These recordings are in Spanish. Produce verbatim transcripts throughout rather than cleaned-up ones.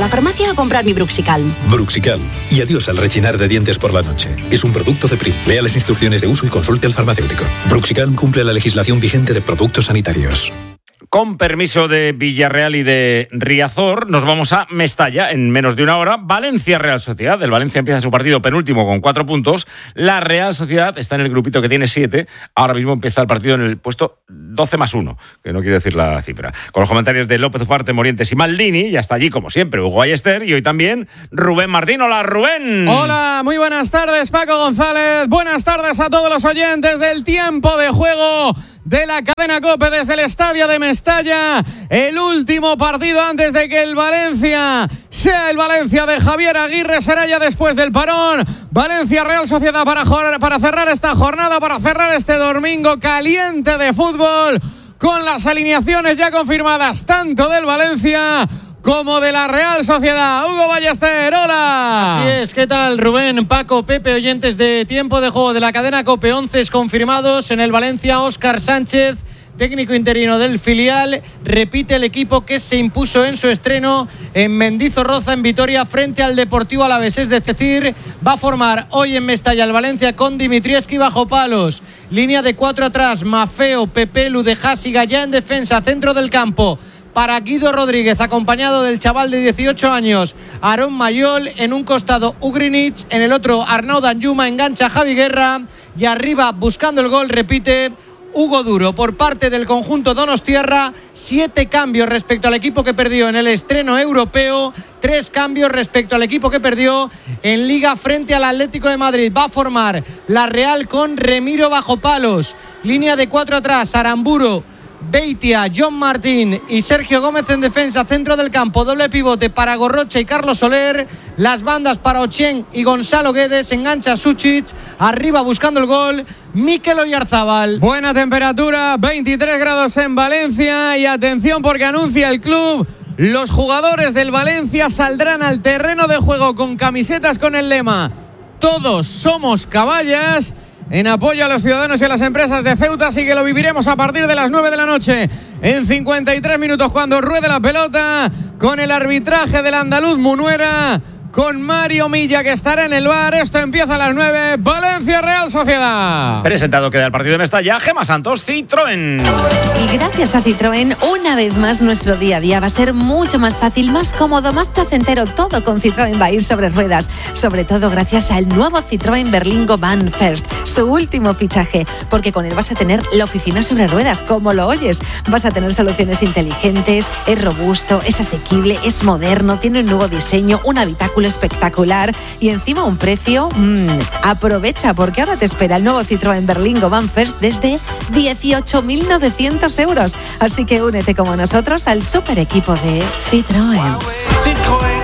la farmacia a comprar mi Bruxical. Bruxical. Y adiós al rechinar de dientes por la noche. Es un producto de Prim. Lea las instrucciones de uso y consulte al farmacéutico. Bruxical cumple la legislación vigente de productos sanitarios. Con permiso de Villarreal y de Riazor, nos vamos a Mestalla en menos de una hora. Valencia Real Sociedad. El Valencia empieza su partido penúltimo con cuatro puntos. La Real Sociedad está en el grupito que tiene siete. Ahora mismo empieza el partido en el puesto doce más uno, que no quiere decir la cifra. Con los comentarios de López Ufarte, Morientes y Maldini. Y hasta allí, como siempre, Hugo Ayester. Y hoy también Rubén Martín. Hola, Rubén. Hola, muy buenas tardes, Paco González. Buenas tardes a todos los oyentes del Tiempo de Juego de la cadena COPE desde el estadio de Mestalla. El último partido antes de que el Valencia sea el Valencia de Javier Aguirre. Será ya después del parón. Valencia Real Sociedad para, para cerrar esta jornada, para cerrar este domingo caliente de fútbol, con las alineaciones ya confirmadas tanto del Valencia como de la Real Sociedad. Hugo Ballester, hola. Así es, ¿qué tal, Rubén, Paco, Pepe, oyentes de Tiempo de Juego de la cadena COPE? once confirmados en el Valencia. Óscar Sánchez, técnico interino del filial, repite el equipo que se impuso en su estreno en Mendizorroza, en Vitoria, frente al Deportivo Alavés. Es decir, va a formar hoy en Mestalla el Valencia con Dimitrievski bajo palos, línea de cuatro atrás, Mafeo, Pepe, Ludejas y Gallá en defensa, centro del campo para Guido Rodríguez, acompañado del chaval de dieciocho años, Aarón Mayol. En un costado Ugrinic, en el otro Arnaud Danjuma, engancha Javi Guerra y arriba, buscando el gol, repite Hugo Duro. Por parte del conjunto donostiarra, siete cambios respecto al equipo que perdió en el estreno europeo, tres cambios respecto al equipo que perdió en Liga frente al Atlético de Madrid. Va a formar la Real con Remiro bajo palos, línea de cuatro atrás, Aramburu, Beitia, John Martín y Sergio Gómez en defensa, centro del campo, doble pivote para Gorrocha y Carlos Soler, las bandas para Ochen y Gonzalo Guedes, engancha Suchic, arriba buscando el gol Mikel Oyarzábal. Buena temperatura, veintitrés grados en Valencia, y atención porque anuncia el club: los jugadores del Valencia saldrán al terreno de juego con camisetas con el lema "Todos somos caballas", en apoyo a los ciudadanos y a las empresas de Ceuta. Así que lo viviremos a partir de las nueve de la noche, en cincuenta y tres minutos, cuando ruede la pelota, con el arbitraje del andaluz Munuera, con Mario Milla, que estará en el V A R. Esto empieza a las nueve. Valencia Real Sociedad. Presentado queda el partido de Mestalla. Gemma Santos, Citroën. Y gracias a Citroën, una vez más nuestro día a día va a ser mucho más fácil, más cómodo, más placentero. Todo con Citroën va a ir sobre ruedas. Sobre todo gracias al nuevo Citroën Berlingo Van First, su último fichaje. Porque con él vas a tener la oficina sobre ruedas, como lo oyes. Vas a tener soluciones inteligentes, es robusto, es asequible, es moderno, tiene un nuevo diseño, un habitáculo espectacular y encima un precio. Mmm, aprovecha, porque ahora te espera el nuevo Citroën Berlingo Van First desde dieciocho mil novecientos euros. Así que únete como nosotros al super equipo de Citroën. Citroën.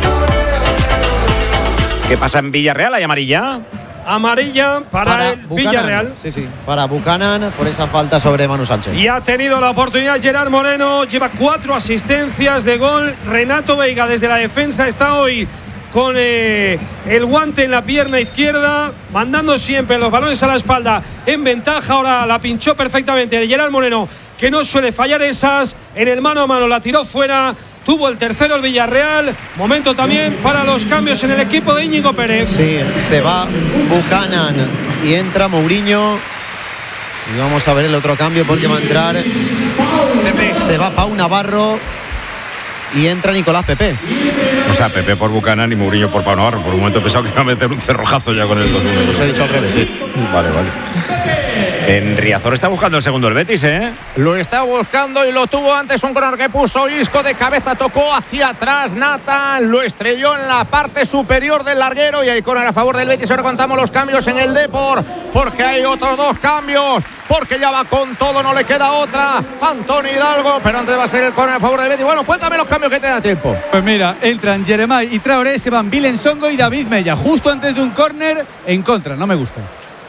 ¿Qué pasa en Villarreal? ¿Hay amarilla? Amarilla para, para el Buchanan, Villarreal. Sí, sí, para Buchanan por esa falta sobre Manu Sánchez. Y ha tenido la oportunidad Gerard Moreno, lleva cuatro asistencias de gol. Renato Veiga desde la defensa está hoy con eh, el guante en la pierna izquierda, mandando siempre los balones a la espalda en ventaja. Ahora la pinchó perfectamente Gerard Moreno, que no suele fallar esas. En el mano a mano la tiró fuera. Tuvo el tercero el Villarreal. Momento también para los cambios en el equipo de Íñigo Pérez. Sí, se va Buchanan y entra Mourinho. Y vamos a ver el otro cambio porque va a entrar Pepe. Se va Pau Navarro y entra Nicolás Pepe. O sea, Pepe por Buchanan y Mourinho por Pau Navarro. Por un momento he pensado que iba a meter un cerrojazo ya con el dos uno. Os he dicho al revés, sí. Vale, vale. En Riazor está buscando el segundo el Betis, ¿eh? Lo está buscando y lo tuvo antes. Un corner que puso Isco de cabeza, tocó hacia atrás Nathan, lo estrelló en la parte superior del larguero y hay corner a favor del Betis. Ahora contamos los cambios en el Depor, porque hay otros dos cambios, porque ya va con todo, no le queda otra. Antonio Hidalgo, pero antes va a ser el corner a favor del Betis. Bueno, cuéntame los cambios que te da tiempo. Pues mira, entran Jeremai y Traoré, se van Vilen Songo y David Mella, justo antes de un córner en contra. No me gusta.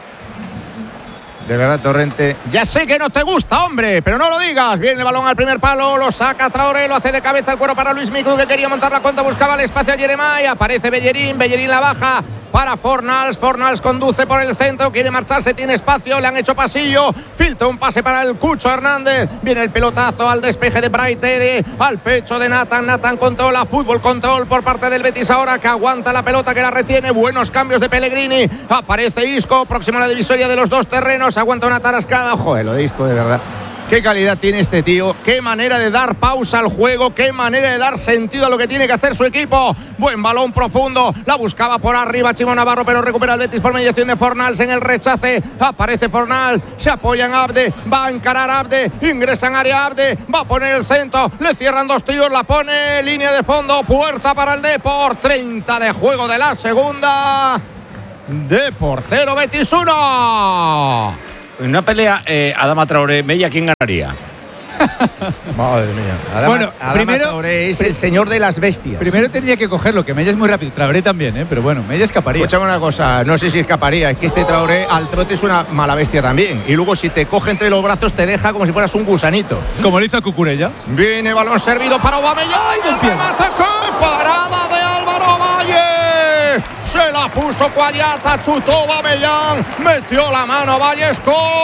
De verdad, Torrente, ya sé que no te gusta, hombre, pero no lo digas. Viene el balón al primer palo, lo saca Traoré, lo hace de cabeza el cuero para Luis Micru, que quería montar la contra, buscaba el espacio a Jeremai, aparece Bellerín, Bellerín la baja, para Fornals. Fornals conduce por el centro, quiere marcharse, tiene espacio, le han hecho pasillo, filtra un pase para el Cucho Hernández, viene el pelotazo al despeje de Braitere, al pecho de Nathan. Nathan controla, fútbol control por parte del Betis ahora, que aguanta la pelota, que la retiene. Buenos cambios de Pellegrini, aparece Isco, próximo a la divisoria de los dos terrenos, aguanta una tarascada. Joder, lo de Isco, de verdad. Qué calidad tiene este tío, qué manera de dar pausa al juego, qué manera de dar sentido a lo que tiene que hacer su equipo. Buen balón profundo, la buscaba por arriba Chimo Navarro, pero recupera el Betis por mediación de Fornals en el rechace. Aparece Fornals, se apoya en Abde, va a encarar Abde, ingresa en área Abde, va a poner el centro, le cierran dos tíos, la pone, línea de fondo, puerta para el Depor. treinta de juego de la segunda. Depor cero, Betis uno. En una pelea, eh, Adama Traoré, Mella, ¿quién ganaría? Madre mía. Adama, bueno, Adama primero Traoré es el señor de las bestias. Primero tenía que cogerlo, que Mella es muy rápido. Traoré también, ¿eh? Pero bueno, Mella escaparía. Escúchame una cosa, no sé si escaparía. Es que este Traoré al trote es una mala bestia también. Y luego si te coge entre los brazos te deja como si fueras un gusanito. Como lo hizo a Cucurella. Viene balón servido para Aubameyang. ¡Ay, el remate! ¡Qué parada de Álvaro Valle! Se la puso Cuayata, chutó Aubameyang, metió la mano Valles,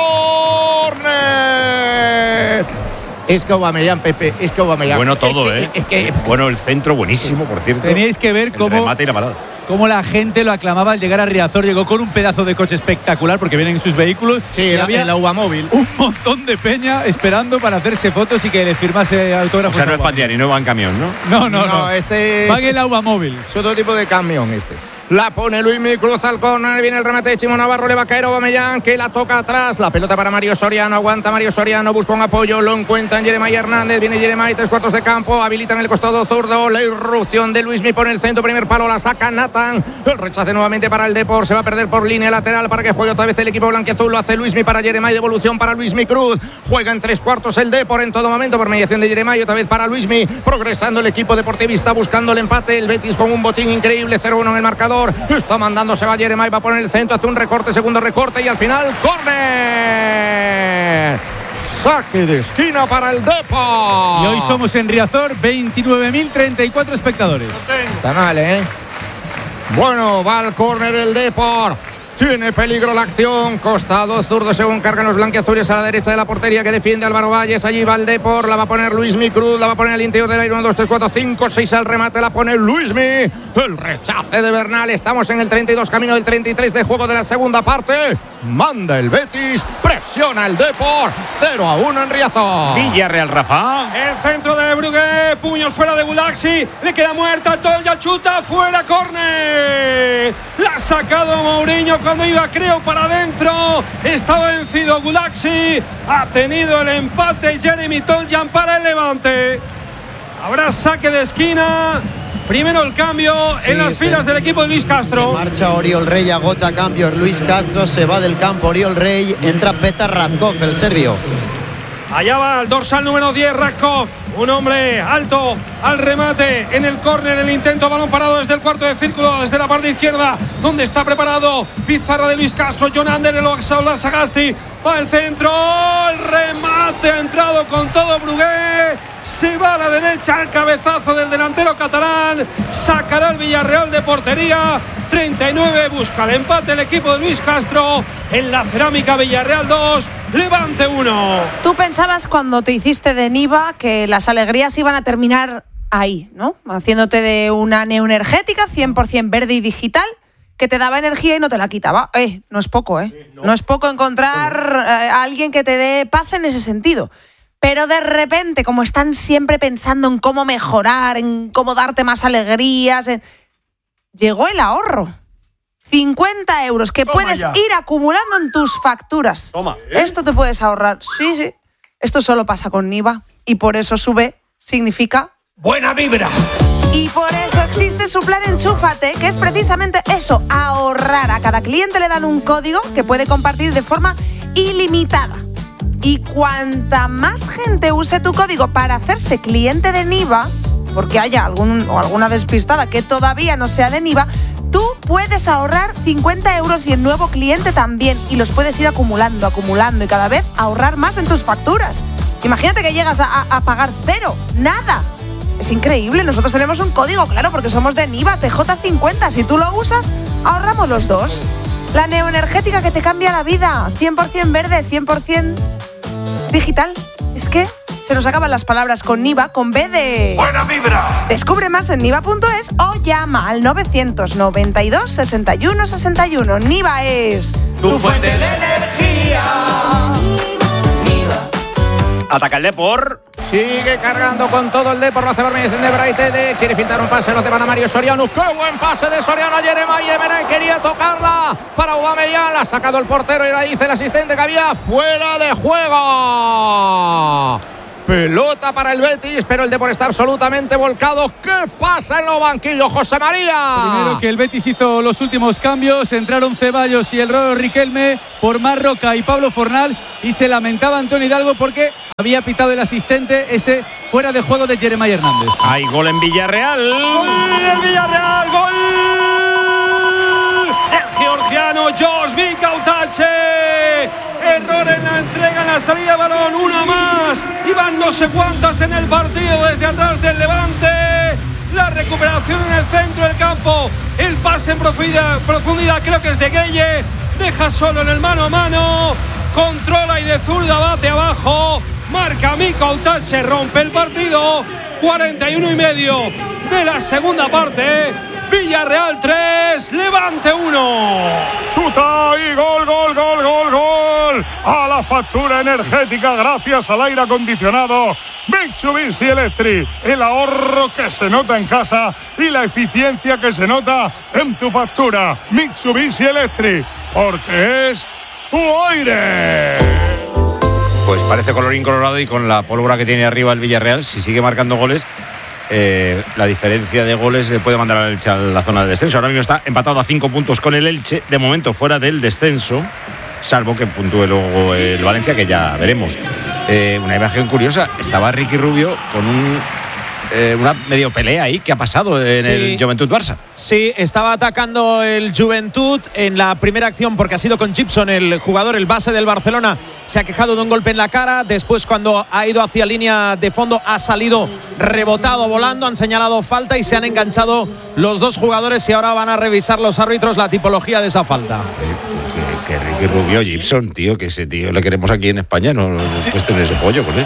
córner. Es que Aubameyang, Pepe, es que Aubameyang. Bueno todo, es que, ¿eh? Es que, bueno, el centro buenísimo, por cierto. Teníais que ver el cómo, remate y la parada. cómo la gente lo aclamaba al llegar a Riazor. Llegó con un pedazo de coche espectacular porque vienen en sus vehículos. Sí, y el, había el Aubamóvil. un montón de peña esperando para hacerse fotos y que le firmase autógrafos. O sea, no es Aubameyang. Pandiani, no va en camión, ¿no? No, no, no. No, este Van es, en el Aubamóvil. es otro tipo de camión este. La pone Luismi, cruza al córner, viene el remate de Chimo Navarro, le va a caer Aubameyang, que la toca atrás, la pelota para Mario Soriano, aguanta Mario Soriano, busca un apoyo, lo encuentra en Jeremai Hernández, viene Jeremai, tres cuartos de campo, habilitan el costado zurdo, la irrupción de Luismi pone el centro, primer palo, la saca Nathan, el rechace nuevamente para el Depor, se va a perder por línea lateral para que juegue otra vez el equipo blanquiazul, lo hace Luismi para Jeremai, devolución para Luismi Cruz, juega en tres cuartos el Depor en todo momento por mediación de Jeremai, otra vez para Luismi, progresando el equipo deportivista, buscando el empate, el Betis con un botín increíble, cero uno en el marcador, está mandando se va Jeremai, va a poner el centro, hace un recorte, segundo recorte y al final córner. Saque de esquina para el Depor. Y hoy somos en Riazor, veintinueve mil treinta y cuatro espectadores. Está mal, ¿eh? Bueno, va al córner el Depor. Tiene peligro la acción, costado zurdo según cargan los blanquiazules a la derecha de la portería que defiende Álvaro Valles, allí va el Depor, la va a poner Luismi Cruz, la va a poner al interior del aire, uno, dos, tres, cuatro, cinco, seis al remate, la pone Luismi, el rechace de Bernal, estamos en el treinta y dos, camino del treinta y tres de juego de la segunda parte, manda el Betis, presiona el Depor, cero a uno en Riazor. Villarreal, Rafa. El centro de Brugué, puños fuera de Gulaxi, le queda muerta, Toya chuta, fuera, córner, la ha sacado Mourinho cuando iba, creo, para adentro, estaba vencido Gulaxi, ha tenido el empate Jeremy Toljan para el Levante. Habrá saque de esquina, primero el cambio sí, en las sí. filas del equipo de Luis Castro. Se marcha Oriol Rey, agota cambios Luis Castro, se va del campo Oriol Rey, entra Petar Radkov, el serbio. Allá va el dorsal número diez, Radkov, un hombre alto al remate en el córner, el intento, balón parado desde el cuarto de círculo, desde la parte izquierda, donde está preparado pizarra de Luis Castro, John Ander, el Oxaula Sagasti, va el centro, el remate ha entrado con todo Brugué, se va a la derecha el cabezazo del delantero catalán, sacará el Villarreal de portería, treinta y nueve, busca el empate el equipo de Luis Castro, en la cerámica Villarreal dos, Levante uno. Tú pensabas cuando te hiciste de Niva que las alegrías iban a terminar ahí, ¿no? Haciéndote de una neoenergética cien por ciento verde y digital que te daba energía y no te la quitaba. Eh, no es poco, ¿eh? Sí, no. no es poco encontrar eh, a alguien que te dé paz en ese sentido. Pero de repente, como están siempre pensando en cómo mejorar, en cómo darte más alegrías, en... llegó el ahorro. cincuenta euros que Toma puedes ya. ir acumulando en tus facturas. Toma. Esto te puedes ahorrar. Sí, sí. Esto solo pasa con Niva. Y por eso sube significa... ¡buena vibra! Y por eso existe su plan Enchúfate, que es precisamente eso, ahorrar. A cada cliente le dan un código que puede compartir de forma ilimitada. Y cuanta más gente use tu código para hacerse cliente de Niva, porque haya algún o alguna despistada que todavía no sea de Niva, tú puedes ahorrar cincuenta euros y el nuevo cliente también. Y los puedes ir acumulando, acumulando y cada vez ahorrar más en tus facturas. Imagínate que llegas a, a pagar cero, nada. Es increíble. Nosotros tenemos un código, claro, porque somos de Niva, T J cincuenta. Si tú lo usas, ahorramos los dos. La neoenergética que te cambia la vida. cien por ciento verde, cien por ciento digital. Es que se nos acaban las palabras con Niva, con B de... ¡Buena vibra! Descubre más en niva punto es o llama al novecientos noventa y dos, sesenta y uno, sesenta y uno. Niva es... tu fuente de energía. Ataca el Depor. Sigue cargando con todo el Depor. Lo hace Barmeñez de Braitede. Quiere filtrar un pase. Lo te van a Mario Soriano. ¡Qué buen pase de Soriano! Jeremai Emeray quería tocarla para Aubameyang. La ha sacado el portero y la dice el asistente que había fuera de juego. Pelota para el Betis, pero el Depor está absolutamente volcado. ¿Qué pasa en los banquillos, José María? Primero que el Betis hizo los últimos cambios. Entraron Ceballos y el Rolo Riquelme por Marroca y Pablo Fornals. Y se lamentaba Antonio Hidalgo porque había pitado el asistente ese fuera de juego de Jeremai Hernández. Hay gol en Villarreal. ¡Gol en Villarreal! ¡Gol! El georgiano Josmi Kautache. Error en la entrega, en la salida de balón, una más. Y van no sé cuántas en el partido desde atrás del Levante. La recuperación en el centro del campo. El pase en profundidad, profundidad creo que es de Gueye. Deja solo en el mano a mano. Controla y de zurda bate abajo. Marca Mika Kautache, rompe el partido. cuarenta y uno y medio de la segunda parte. Villarreal tres, Levante uno. Chuta y gol, gol, gol, gol, gol. A la factura energética gracias al aire acondicionado Mitsubishi Electric. El ahorro que se nota en casa y la eficiencia que se nota en tu factura. Mitsubishi Electric, porque es tu aire. Pues parece colorín colorado y con la pólvora que tiene arriba el Villarreal, si sigue marcando goles, Eh, la diferencia de goles le puede mandar al Elche a la zona de descenso. Ahora mismo está empatado a cinco puntos con el Elche, de momento fuera del descenso, salvo que puntúe luego el Valencia, que ya veremos. Eh, una imagen curiosa, estaba Ricky Rubio con un eh, una medio pelea ahí. ¿Qué ha pasado en sí. el Juventud Barça? Sí, estaba atacando el Juventud en la primera acción porque ha sido con Gibson, el jugador, el base del Barcelona. Se ha quejado de un golpe en la cara. Después, cuando ha ido hacia línea de fondo, ha salido rebotado volando. Han señalado falta y se han enganchado los dos jugadores y ahora van a revisar los árbitros la tipología de esa falta. Eh, que, que Ricky Rubio, Gibson, tío, que ese tío le queremos aquí en España. No nos puedes tener ese pollo con él.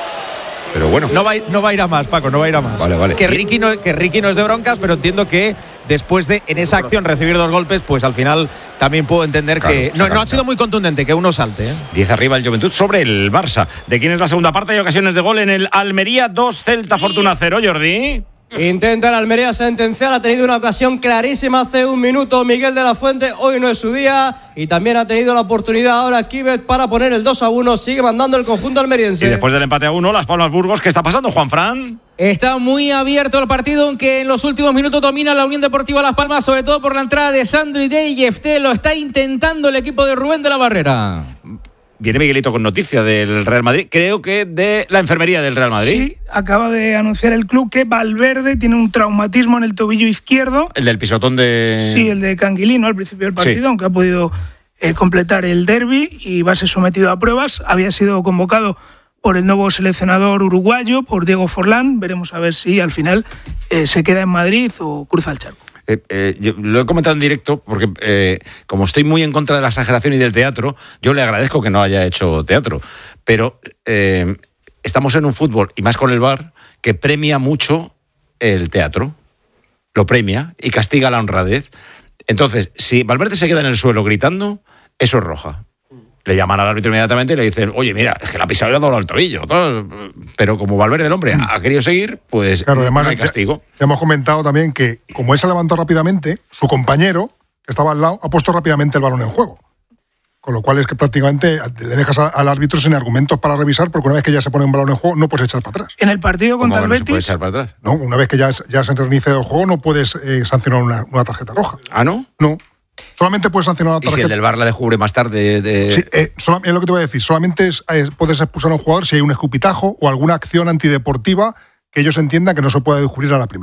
Pero bueno. No va, a ir, no va a ir a más, Paco, no va a ir a más. Vale, vale. Que Ricky, no, que Ricky no es de broncas, pero entiendo que después de en esa acción recibir dos golpes, pues al final también puedo entender claro, que no, no ha sido muy contundente que uno salte. ¿eh? diez arriba el Juventud sobre el Barça. ¿De quién es la segunda parte? Hay ocasiones de gol en el Almería, dos Celta Fortuna cero, Jordi. Intenta el Almería sentenciar, ha tenido una ocasión clarísima hace un minuto Miguel de la Fuente, hoy no es su día y también ha tenido la oportunidad ahora Kibet para poner el dos a uno, sigue mandando el conjunto almeriense. Y después del empate a uno, Las Palmas Burgos, ¿qué está pasando, Juanfran? Está muy abierto el partido, aunque en los últimos minutos domina la Unión Deportiva Las Palmas, sobre todo por la entrada de Sandro y de Yefté, lo está intentando el equipo de Rubén de la Barrera. Viene Miguelito con noticia del Real Madrid, creo que de la enfermería del Real Madrid. Sí, acaba de anunciar el club que Valverde tiene un traumatismo en el tobillo izquierdo. El del pisotón de... Sí, el de Canguilino al principio del partido, sí. Aunque ha podido eh, completar el derbi y va a ser sometido a pruebas. Había sido convocado por el nuevo seleccionador uruguayo, por Diego Forlán. Veremos a ver si al final eh, se queda en Madrid o cruza el charco. Eh, eh, yo lo he comentado en directo porque eh, como estoy muy en contra de la exageración y del teatro, yo le agradezco que no haya hecho teatro, pero eh, estamos en un fútbol, y más con el V A R, que premia mucho el teatro, lo premia y castiga la honradez. Entonces, si Valverde se queda en el suelo gritando, eso es roja. Le llaman al árbitro inmediatamente y le dicen, oye, mira, es que la pisada le ha dado el tobillo. Todo. Pero como Valverde, el hombre, ha querido seguir, pues claro, además, no hay castigo. Ya, ya hemos comentado también que, como él se levantó rápidamente, su compañero, que estaba al lado, ha puesto rápidamente el balón en juego. Con lo cual es que prácticamente le dejas a, al árbitro sin argumentos para revisar, porque una vez que ya se pone un balón en juego, no puedes echar para atrás. En el partido contra el no Betis... se puede echar para atrás? No, una vez que ya, ya se ha reiniciado el juego, no puedes eh, sancionar una, una tarjeta roja. ¿Ah, no? No. Solamente puedes sancionar una tarjeta. ¿Y si el del V A R la descubre más tarde? De... Sí, eh, solo, es lo que te voy a decir. Solamente es, es, puedes expulsar a un jugador si hay un escupitajo o alguna acción antideportiva que ellos entiendan que no se puede descubrir a la primera.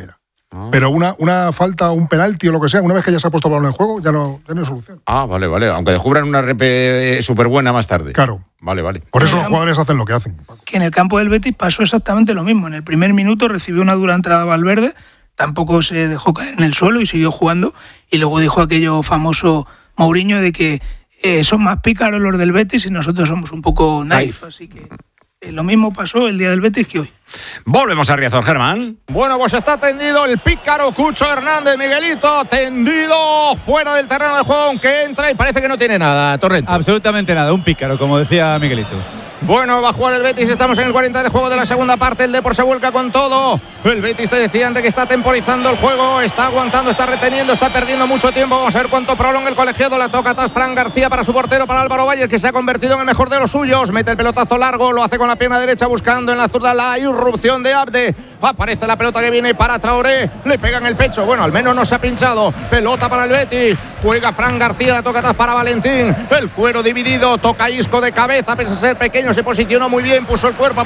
Pero una, una falta, un penalti o lo que sea, una vez que ya se ha puesto el balón en juego, ya no, ya no hay solución. Ah, vale, vale. Aunque descubran una R P súper buena más tarde. Claro. Vale, vale. Por eso los jugadores hacen lo que hacen. Que en el campo del Betis pasó exactamente lo mismo. En el primer minuto recibió una dura entrada Valverde, tampoco se dejó caer en el suelo y siguió jugando. Y luego dijo aquello famoso Mourinho de que eh, son más pícaros los del Betis y nosotros somos un poco naif. Así que eh, lo mismo pasó el día del Betis que hoy. Volvemos a Riazor, Germán. Bueno, pues está tendido el pícaro Cucho Hernández, Miguelito, tendido fuera del terreno de juego, aunque entra y parece que no tiene nada, Torrente. Absolutamente nada, un pícaro, como decía Miguelito. Bueno, va a jugar el Betis, estamos en el cuarenta de juego de la segunda parte, el Depor se vuelca con todo. El Betis te decía antes que está temporizando el juego, está aguantando, está reteniendo, está perdiendo mucho tiempo. Vamos a ver cuánto prolonga el colegiado, la toca atrás Fran García para su portero, para Álvaro Valle, que se ha convertido en el mejor de los suyos. Mete el pelotazo largo, lo hace con la pierna derecha buscando en la zurda la irrupción de Abde. Aparece la pelota que viene para Traoré, le pega en el pecho, bueno, al menos no se ha pinchado. Pelota para el Betis, juega Fran García, la toca atrás para Valentín. El cuero dividido, toca Isco de cabeza, pese a ser pequeño, se posicionó muy bien, puso el cuerpo.